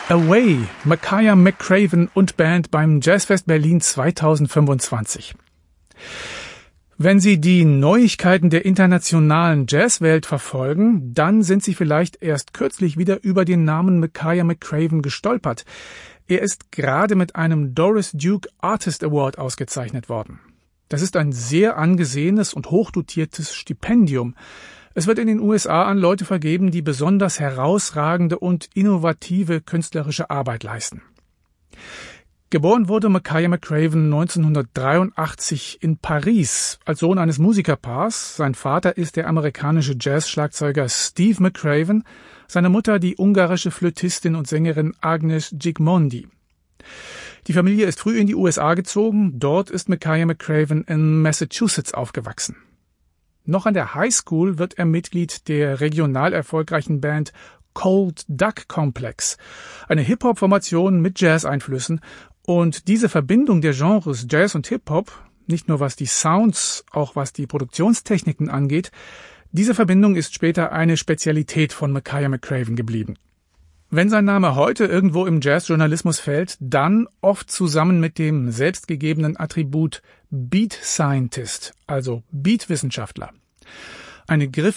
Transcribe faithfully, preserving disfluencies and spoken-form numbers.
Away, Makaya McCraven und Band beim Jazzfest Berlin zweitausendfünfundzwanzig. Wenn Sie die Neuigkeiten der internationalen Jazzwelt verfolgen, dann sind Sie vielleicht erst kürzlich wieder über den Namen Makaya McCraven gestolpert. Er ist gerade mit einem Doris Duke Artist Award ausgezeichnet worden. Das ist ein sehr angesehenes und hochdotiertes Stipendium. Es wird in den U S A an Leute vergeben, die besonders herausragende und innovative künstlerische Arbeit leisten. Geboren wurde Makaya McCraven neunzehnhundertdreiundachtzig in Paris als Sohn eines Musikerpaars. Sein Vater ist der amerikanische Jazzschlagzeuger Steve McCraven, seine Mutter die ungarische Flötistin und Sängerin Agnes Gigmondi. Die Familie ist früh in die U S A gezogen. Dort ist Makaya McCraven in Massachusetts aufgewachsen. Noch an der High School wird er Mitglied der regional erfolgreichen Band Cold Duck Complex, eine Hip-Hop-Formation mit Jazz-Einflüssen. Und diese Verbindung der Genres Jazz und Hip-Hop, nicht nur was die Sounds, auch was die Produktionstechniken angeht, diese Verbindung ist später eine Spezialität von Makaya McCraven geblieben. Wenn sein Name heute irgendwo im Jazzjournalismus fällt, dann oft zusammen mit dem selbstgegebenen Attribut Beat Scientist, also Beatwissenschaftler. Eine griffige